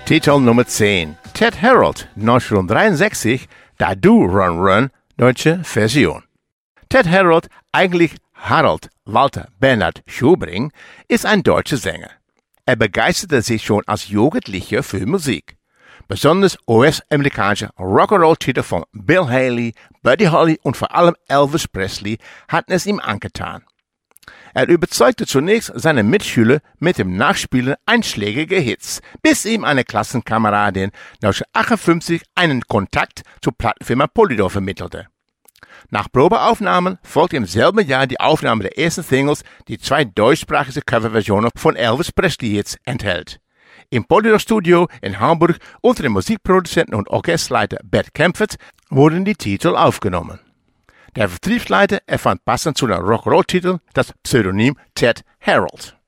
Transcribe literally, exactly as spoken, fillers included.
Titel Nummer zehn. Ted Harold, neunzehnhundertdreiundsechzig, Da Du Run Run, deutsche Version. Ted Harold, eigentlich Harold Walter Bernhard Schubring, ist ein deutscher Sänger. Er begeisterte sich schon als Jugendlicher für Musik. Besonders U S-amerikanische Rock'n'Roll-Titel von Bill Haley, Buddy Holly und vor allem Elvis Presley hatten es ihm angetan. Er überzeugte zunächst seine Mitschüler mit dem Nachspielen einschlägiger Hits, bis ihm eine Klassenkameradin neunzehnhundertachtundfünfzig einen Kontakt zur Plattenfirma Polydor vermittelte. Nach Probeaufnahmen folgte im selben Jahr die Aufnahme der ersten Singles, die zwei deutschsprachige Coverversionen von Elvis Presley-Hits enthält. Im Polydor-Studio in Hamburg unter dem Musikproduzenten und Orchesterleiter Bert Kaempfert wurden die Titel aufgenommen. Der Vertriebsleiter erfand passend zu den Rock'n'Roll-Titeln das Pseudonym Ted Harold.